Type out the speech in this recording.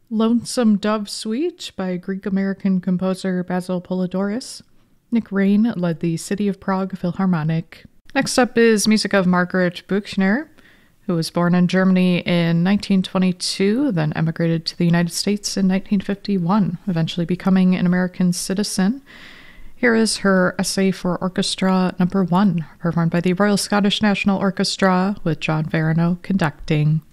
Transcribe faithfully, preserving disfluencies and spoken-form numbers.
Lonesome Dove Suite by Greek-American composer Basil Polidorus. Nick Rain led the City of Prague Philharmonic. Next up is music of Margaret Büchner, who was born in Germany in nineteen twenty-two, then emigrated to the United States in nineteen fifty-one, eventually becoming an American citizen. Here is her Essay for Orchestra Number One, performed by the Royal Scottish National Orchestra with John Farinow conducting.